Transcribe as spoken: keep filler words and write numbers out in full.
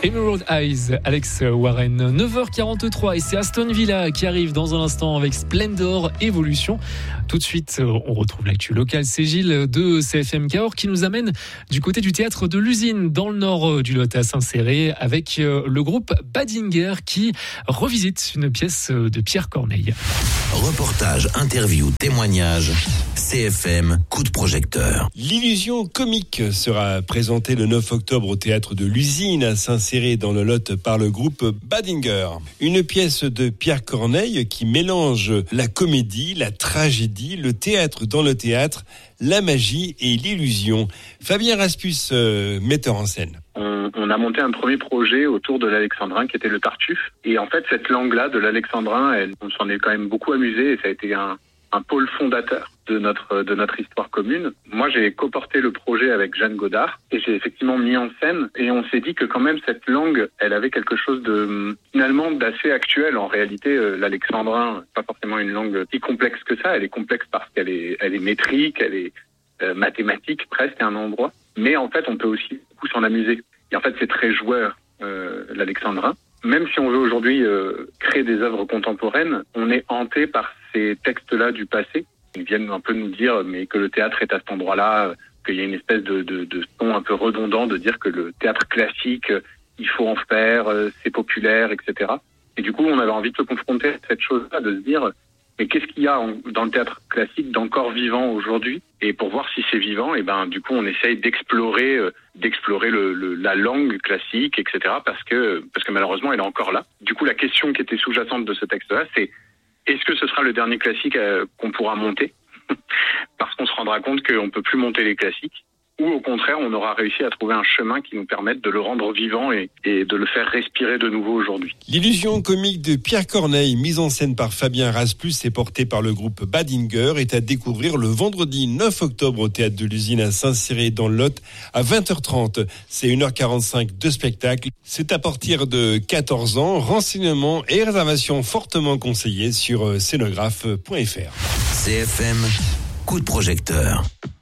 Emerald Eyes, Alex Warren. neuf heures quarante-trois et c'est Aston Villa qui arrive dans un instant avec Splendor Evolution. Tout de suite, on retrouve l'actu locale. C'est Gilles de C F M Cahors qui nous amène du côté du théâtre de l'Usine dans le nord du Lot à Saint-Céré avec le groupe Badinger qui revisite une pièce de Pierre Corneille. Reportage, interview, témoignage. C F M, coup de projecteur. L'illusion comique sera présentée le neuf octobre au théâtre de l'Usine à Saint-Céré dans le Lot par le groupe Badinger. Une pièce de Pierre Corneille qui mélange la comédie, la tragédie, le théâtre dans le théâtre, la magie et l'illusion. Fabien Raspus, euh, metteur en scène. On, on a monté un premier projet autour de l'alexandrin qui était le Tartuffe. Et en fait, cette langue-là de l'alexandrin, elle, on s'en est quand même beaucoup amusé et ça a été un, un pôle fondateur de notre de notre histoire commune. Moi, j'ai coporté le projet avec Jeanne Godard et j'ai effectivement mis en scène et on s'est dit que quand même cette langue, elle avait quelque chose de finalement d'assez actuel. En réalité, euh, l'alexandrin, pas forcément une langue si complexe que ça. Elle est complexe parce qu'elle est elle est métrique, elle est euh, mathématique presque à un endroit. Mais en fait, on peut aussi beaucoup s'en amuser. Et en fait, c'est très joueur euh, l'alexandrin. Même si on veut aujourd'hui euh, créer des œuvres contemporaines, on est hanté par ces textes-là du passé. Ils viennent un peu nous dire mais que le théâtre est à cet endroit-là, qu'il y a une espèce de, de, de ton un peu redondant de dire que le théâtre classique, il faut en faire, c'est populaire, et cetera. Et du coup, on avait envie de se confronter à cette chose-là, de se dire mais qu'est-ce qu'il y a en, dans le théâtre classique d'encore vivant aujourd'hui? Et pour voir si c'est vivant, et ben du coup, on essaye d'explorer, euh, d'explorer le, le, la langue classique, et cetera. Parce que parce que malheureusement, elle est encore là. Du coup, la question qui était sous-jacente de ce texte-là, c'est est-ce que ce sera le dernier classique euh, qu'on pourra monter? Parce qu'on se rendra compte qu'on peut plus monter les classiques. Ou au contraire, on aura réussi à trouver un chemin qui nous permette de le rendre vivant et, et de le faire respirer de nouveau aujourd'hui. L'illusion comique de Pierre Corneille, mise en scène par Fabien Raspus et portée par le groupe Badinger, est à découvrir le vendredi neuf octobre au théâtre de l'Usine à Saint-Céré dans le Lot à vingt heures trente. C'est une heure quarante-cinq de spectacle. C'est à partir de quatorze ans. Renseignements et réservations fortement conseillés sur scénographe point f r. C F M, coup de projecteur.